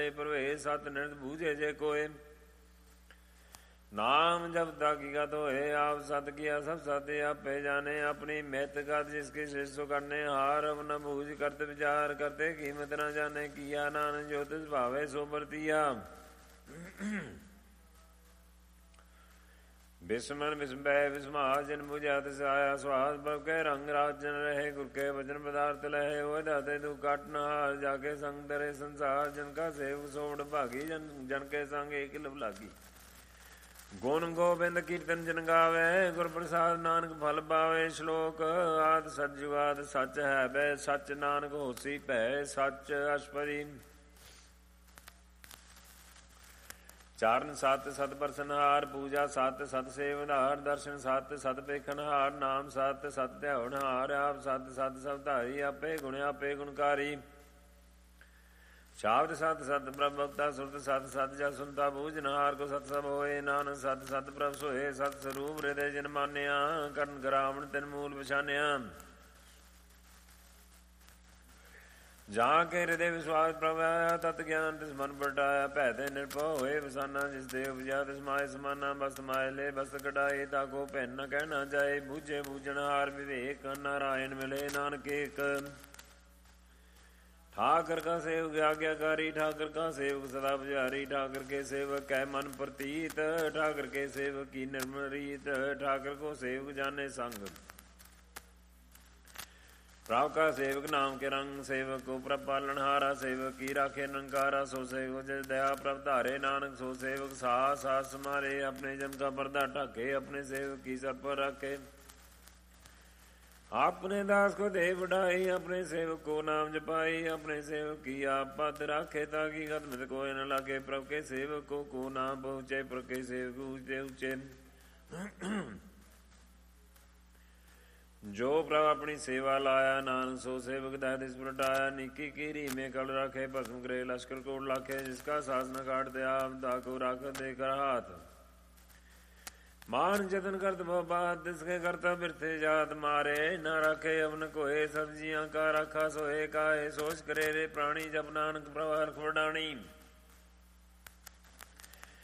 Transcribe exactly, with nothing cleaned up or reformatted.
ਪ੍ਰਵੇਸ਼ ਸਤ ਨਿਰਤ ਬੂਝੇ ਜੇ ਕੋਏ। ਨਾਮ ਜਪਤਾ ਕੀ ਗਤ ਹੋਏ ਆਪ ਸਤ ਕੀਆ ਸਭ ਸਤ ਆਪੇ ਜਾਣੇ। ਆਪਣੀ ਮਿਹਤ ਗਤ ਜਿਸकी ਸ੍ਰਿਸ਼ਟ ਕਰਨੇ ਹਾਰ ਅਵਨ ਬੂਝ ਕਰਤ ਵਿਚਾਰ ਕਰਤੇ ਕੀਮਤ ਨਾ ਜਾਣੇ। ਕੀਆ ਨਾਨਕ ਜੋ ਤਿਸ ਭਾਵੇ ਸੋ ਵਰਤੀਆ। ਬਿਸਮਨ ਬਿਸਮੈ ਬਿਸਮਾ ਜਿਨ ਬੁਝਿਆ ਤਿਸ ਆਇਆ ਸੁਆਦ ਪ੍ਰਭ ਕੈ ਰੰਗ ਰਾਜਨ ਰਹੇ। ਗੁਰ ਕੇ ਵਚਨ ਪਦਾਰਥ ਲਹੇ ਹੋਏ ਦਾਤੇ ਤੂੰ ਕੱਟ ਨਹਾਰ ਜਾ ਕੇ ਸੰਗ ਤਰੇ ਸੰਸਾਰ। ਜਨ ਕਾ ਸੇਵਕ ਸੋੜ ਭਾਗੀ ਜਨ ਜਨ ਕੇ ਸੰਗ ਏਕ ਲਵ ਲਾਗੀ। ਗੁਣ ਗੋਬਿੰਦ ਕੀਰਤਨ ਜਨ ਗਾਵੇ ਗੁਰ ਪ੍ਰਸਾਦ ਨਾਨਕ ਫਲ ਪਾਵੇ। ਸ਼ਲੋਕ ਆਦਿ ਸਚ ਜੁਗਾਦ ਸੱਚ ਹੈ ਬੈ ਸੱਚ ਨਾਨਕ ਹੋਸੀ ਭੈ ਸੱਚ ਅਸ਼ਪਰੀ। ਚਾਰਨ ਸਤ ਸਤ ਪਰਸਨਹਾਰ ਪੂਜਾ ਸਤ ਸਤ ਸੇਵਨਹਾਰ ਦਰਸ਼ਨ ਸਤ ਸਤ ਪੇਖਨਹਾਰ ਨਾਮ ਸਤ ਸਤ ਧਿਆਵਨਹਾਰ ਆਪ ਸਤ ਸਤ ਸਭ ਧਾਰੀ ਆਪੇ ਗੁਣ ਆਪੇ ਗੁਣਕਾਰੀ। ਸ਼ਾਬਦ ਸਤ ਸਤ ਪ੍ਰਭ ਭਗਤਾ ਸੁਰਤ ਸਤ ਸਤ ਜਾ ਸੁਨਤਾ ਬੂਝਨਹਾਰ ਕੋ ਸਤ ਸਭ ਹੋਏ। ਨਾਨਕ ਸਤ ਸਤ ਪ੍ਰਭ ਸੋਏ ਸਤ ਸਰੂਪ ਹਿਰਦੇ ਜਿਨ ਮਾਨਿਆ। ਕਰਨ ਗਰਾਵਣ ਤਿਨ ਮੂਲ ਪਛਾਨਿਆ। ਜਾਂ ਕੇ ਹਿਰਦੇ ਵਿਸ਼ਵਾਸ ਪ੍ਰਭ ਆਇਆ ਤਤ ਗਿਆਨ ਤਿਸ ਮਨ ਪਰਟਾਇਆ। ਭੈ ਤੇ ਨਿਰਭਉ ਹੋਏ ਵਸਾਨਾ ਜਿਸ ਦੇਵ ਉਪਜਿਆ ਤਿਸ ਮਾਏ ਸਮਾਨਾ। ਬਸ ਮਾਏ ਲੈ ਬਸ ਕਟਾਏ ਤਾ ਕੋ ਭੈਨ ਨ ਕਹਿਣਾ ਜਾਏ। ਬੂਝੇ ਬੂਝਣਹਾਰ ਵਿਵੇਕ ਨਾਰਾਇਣ ਮਿਲੇ ਨਾਨਕ ਏਕ। ਠਾਕਰ ਕਾ ਸੇਵਕ ਆਗਿਆਕਾਰੀ ਠਾਕਰ ਕਾ ਸੇਵਕ ਸਦਾ ਪੁਜਾਰੀ। ਠਾਕਰ ਕੇ सेवक ਕੈ ਮਨ ਪ੍ਰਤੀਤ ਠਾਕਰ ਕੇ सेवक ਕੀ ਨਿਰਮਲ ਰੀਤ। ਠਾਕਰ ਕੋ सेवक ਜਾਣੇ ਸੰਗ ਪ੍ਰਭ ਕਾ सेवक ਨਾਮ ਕੇ ਰੰਗ। सेवक ਕੋ ਪ੍ਰਭ ਪਾਲਣਹਾਰਾ सेवक ਕੀ ਰਾਖੇ ਨਿਰੰਕਾਰਾ। ਸੋ सेवक ਜਿਸ ਦਇਆ ਪ੍ਰਭ ਧਾਰੇ ਨਾਨਕ ਸੋ सेवक ਸਾਸ ਸਾਸ ਸਮਾਰੇ। ਆਪਣੇ ਜਨ ਕਾ ਪਰਦਾ ਢਾਕੇ ਆਪਣੇ सेवक ਕੀ ਸਰ ਪਰ ਰਾਖੇ। ਆਪਣੇ ਦਾਸ ਕੋ ਦੇ ਵਡਾਈ ਆਪਣੇ सेवक को नाम जपाई। अपने सेवक की आप पद राखे ताकि गत मित कोई न लागे। प्रभ के सेवक को को नाम पहुँचे प्रभ के सेवक ऊंचे ऊंचे। जो प्रभ अपनी सेवा लाया नानक सो सेवक दाह दिस पलटाया। निकी कीरी में कल राखे भस्म करे लश्कर कोट लाखे। जिसका सास न काटते आप ताको राख दे कर हाथ। मान जतन करत बात तिसके करता बिरथे जात मारे। न राखे अवन कोय सब्जियां का राखा सोए काहे। सोच करे रे प्राणी जब नानक प्रवाह रख वडाणी।